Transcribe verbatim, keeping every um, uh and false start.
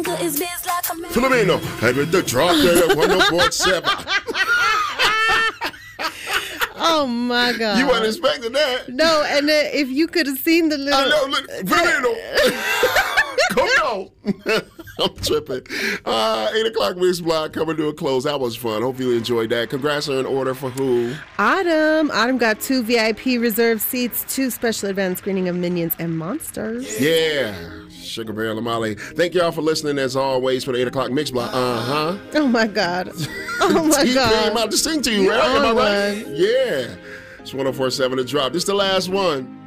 Filipino, having the drop there at one oh four point seven. Oh my God! You weren't expecting that. No, and then if you could have seen the little, I know, look, Filipino. Come on. I'm tripping. Uh, eight o'clock Mix Block coming to a close. That was fun. Hope you enjoyed that. Congrats are in order for who? Autumn. Autumn got two V I P reserved seats, two special event screening of Minions and Monsters. Yeah. Sugar Bear Lamale. Thank y'all for listening as always for the eight o'clock Mix Block. Uh-huh. Oh my God. Oh my T-Pain God. about to sing to you, right? Am I right? Yeah. It's one oh four point seven to drop. This is the last one.